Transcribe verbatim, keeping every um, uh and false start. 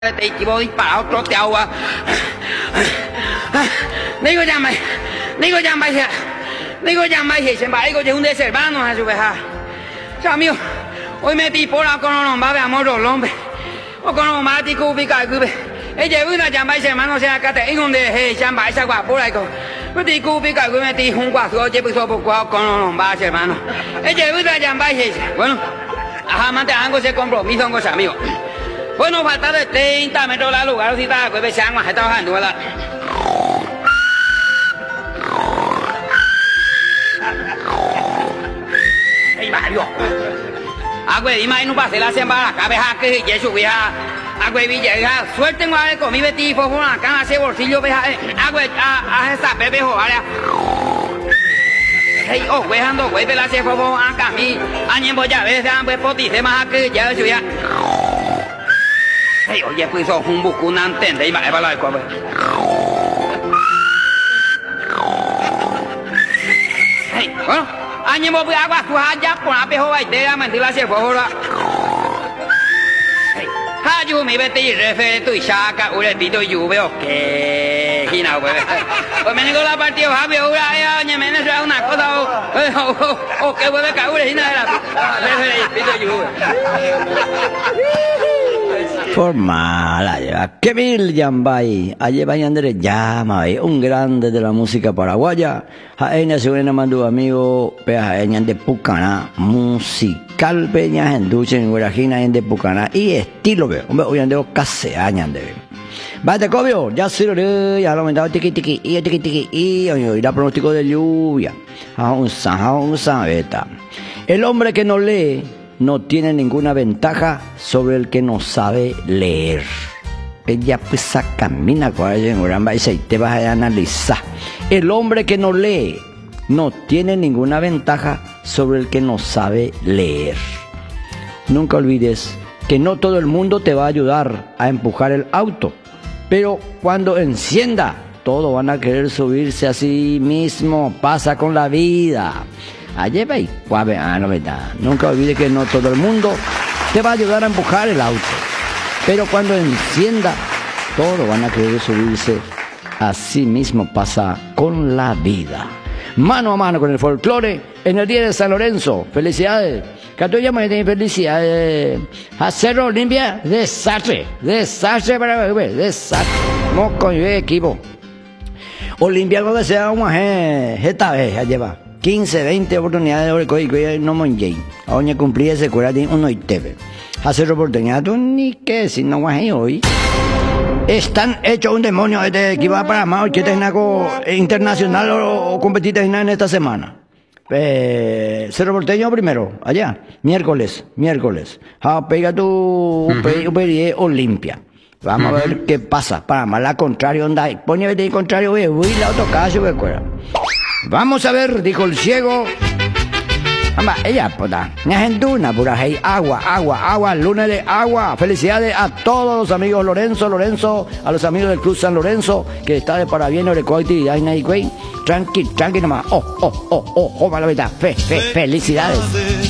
Te equivoco disparado, troteado. Digo ya me, digo ya me, digo ya me, se me digo ya un deservano a su vieja. Ya mío, hoy me tipo la con los más de amor los hombres. O con los más de cubica, cube. Ella una ya me hermano se acá te en un de ya me esa guapura y con. Pues de cubica, cube me dijo un guaso, oye pues por cuál con los más hermano. Ella una ya me, bueno, ajá, mantengo ese compromiso con los amigos. Bueno, falta de treinta metros la lugar, si está, pues se han estado bajando, ¿verdad? ¡Ey, Mario! Agüe, dime ahí no pase la semana, acá veja que ya subí a... Agüe, Villa, hija, suerte en guave con mi betifo, con la cana, ese bolsillo, veja, agüe, a esa pepe, joder. Hey, oh, güey, ando, güey, de la se fue, acá a mí, añembo ya ves, pues potice más que ya subí a... Hey, oye, pues sos un buco, una antena, y va a la pues. Hey, bueno, año voy a agua, tu allá, por la pejo, baitera, mentira, hacia el fuego. Hey, hayu, mi vete y refe, tu y chaca, un repito, y lluvia, ok, gina, pues. Pues me digo la partida, Javi, ahora, año, me necesita una cosa, o, o, que vuelve a caer, gina, de la refe, y repito, lluvia. Formal, lleva Kemil Yambay, allá Andrés Llama, un grande de la música paraguaya. Jaena se une mandó amigo, Peña de Pucaná, musical Peña en Duche en Guarajina en de Pucaná y estilo veo, hombre, hoy ando casi años de. Vaya cobio, ya se lo ya lo aumentado tiqui tiqui y tiqui tiqui y hoy da pronóstico de lluvia. A un san, a un saneta. El hombre que no lee no tiene ninguna ventaja sobre el que no sabe leer. Ella pues camina con ella en Uramba y te vas a analizar. El hombre que no lee no tiene ninguna ventaja sobre el que no sabe leer. Nunca olvides que no todo el mundo te va a ayudar a empujar el auto, pero cuando encienda, todos van a querer subirse a sí mismo. Pasa con la vida. Allí va y guave, ah, no verdad. Nunca olvide que no todo el mundo te va a ayudar a empujar el auto, pero cuando encienda, todos van a querer subirse. Así mismo pasa con la vida. Mano a mano con el folclore en el día de San Lorenzo. Felicidades. Catuya me tiene felicidades. Hacerlo limpia, desastre, desastre para beber, desastre. Moco y equipo. Olimpia que sea una jeta vez, allá va. quince, veinte oportunidades de coger que no monjei. Ahora cumplí ese cura de uno y teve. Hacer oportunidad ni que si no vas hoy. Están hechos un demonio este que va para más que tenga internacional o, o competir en esta semana. Eh, Cerro Porteño primero, allá, miércoles, miércoles. Ah, pega tu uh-huh. Olimpia. Vamos uh-huh. a ver qué pasa. Para más la contrario, onda. Pone el contrario, voy la otro caso, recuerda. Vamos a ver, dijo el ciego. Amba, ella, puta. Ñajenduna, pura hey, agua, agua, agua, lunes de agua. Felicidades a todos los amigos Lorenzo, Lorenzo, a los amigos del Club San Lorenzo, que está de parabienes, de actividad y nadie, güey. Tranqui, tranqui nomás. Oh, oh, oh, oh, oh, mala verdad. Fe, fe, felicidades.